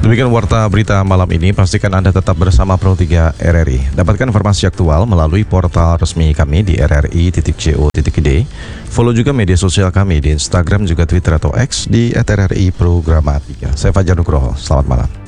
Demikian warta berita malam ini. Pastikan Anda tetap bersama Pro 3 RRI. Dapatkan informasi aktual melalui portal resmi kami di rri.co.id. Follow juga media sosial kami di Instagram juga Twitter atau X di @rri Programa 3. Saya Fajar Nugroho. Selamat malam.